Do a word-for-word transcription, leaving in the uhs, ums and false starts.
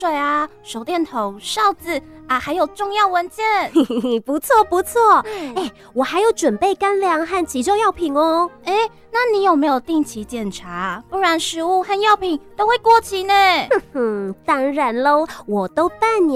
水啊、手电筒、哨子啊，还有重要文件。 嘿嘿嘿，不错不错。哎、欸，我还有准备干粮和急救药品哦。 哎、欸，那你有没有定期检查？不然食物和药品都会过期呢。 哼哼，当然喽，我都半年